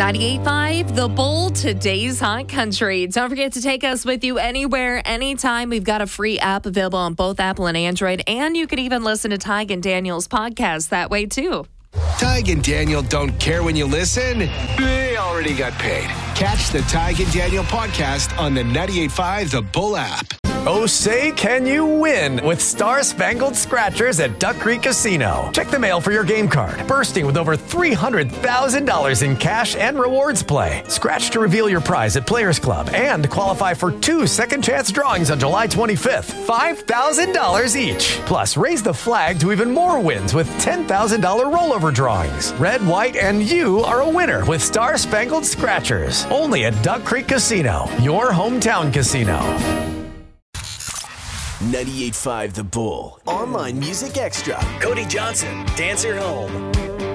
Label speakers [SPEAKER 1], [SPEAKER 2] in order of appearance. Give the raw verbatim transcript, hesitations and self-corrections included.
[SPEAKER 1] ninety-eight point five, The Bull, today's hot country. Don't forget to take us with you anywhere, anytime. We've got a free app available on both Apple and Android, and you can even listen to Tig and Daniel's podcast that way, too.
[SPEAKER 2] Tig and Daniel don't care when you listen. They already got paid. Catch the Tig and Daniel podcast on the ninety-eight point five The Bull app.
[SPEAKER 3] Oh, say, can you win with Star Spangled Scratchers at Duck Creek Casino? Check the mail for your game card, bursting with over three hundred thousand dollars in cash and rewards play. Scratch to reveal your prize at Players Club and qualify for two second chance drawings on July twenty-fifth, five thousand dollars each. Plus, raise the flag to even more wins with ten thousand dollars rollover drawings. Red, white, and you are a winner with Star Spangled Scratchers. Only at Duck Creek Casino, your hometown casino.
[SPEAKER 4] ninety-eight point five The Bull. Online Music Extra.
[SPEAKER 5] Cody Johnson, Dancer Home.